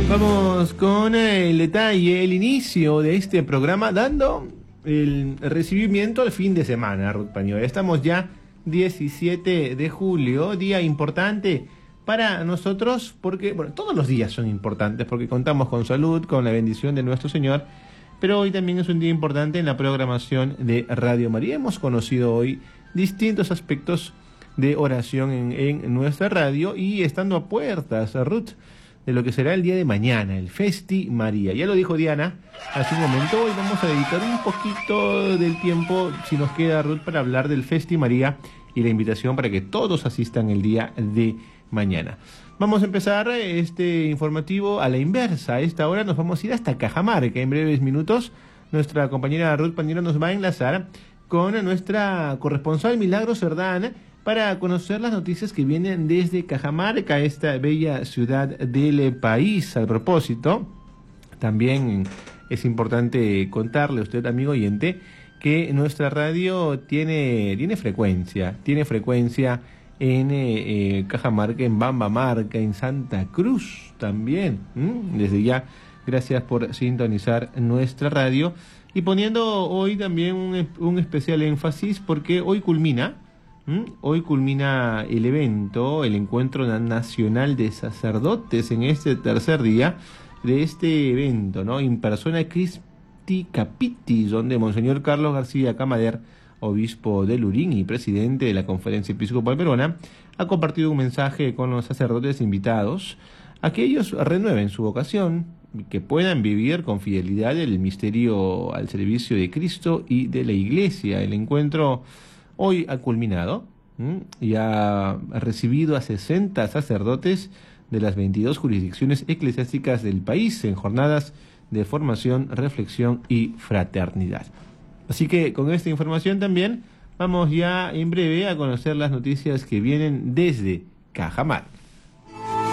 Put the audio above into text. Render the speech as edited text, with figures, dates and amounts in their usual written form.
Vamos con el detalle, el inicio de este programa, dando el recibimiento al fin de semana, Ruth Pañol. Estamos ya 17 de julio, día importante para nosotros, porque, bueno, todos los días son importantes, porque contamos con salud, con la bendición de nuestro Señor, pero hoy también es un día importante en la programación de Radio María. Hemos conocido hoy distintos aspectos de oración en nuestra radio y estando a puertas, Ruth, de lo que será el día de mañana, el Festi María. Ya lo dijo Diana hace un momento, hoy vamos a dedicar un poquito del tiempo, si nos queda, Ruth, para hablar del Festi María y la invitación para que todos asistan el día de mañana. Vamos a empezar este informativo a la inversa. A esta hora nos vamos a ir hasta Cajamarca. En breves minutos, nuestra compañera Ruth Pañero nos va a enlazar con nuestra corresponsal Milagros Cerdán para conocer las noticias que vienen desde Cajamarca, esta bella ciudad del país. Al propósito, también es importante contarle a usted, amigo oyente, que nuestra radio tiene frecuencia en Cajamarca, en Bambamarca, en Santa Cruz también. Desde ya, gracias por sintonizar nuestra radio y poniendo hoy también un especial énfasis porque hoy culmina el evento, el Encuentro Nacional de Sacerdotes, en este tercer día de este evento, ¿no? In persona Christi Capitis, donde Monseñor Carlos García Camader, obispo de Lurín y presidente de la Conferencia Episcopal Peruana, ha compartido un mensaje con los sacerdotes invitados a que ellos renueven su vocación, que puedan vivir con fidelidad el misterio al servicio de Cristo y de la Iglesia. El encuentro hoy ha culminado y ha recibido a 60 sacerdotes de las 22 jurisdicciones eclesiásticas del país en jornadas de formación, reflexión y fraternidad. Así que con esta información también vamos ya en breve a conocer las noticias que vienen desde Cajamarca.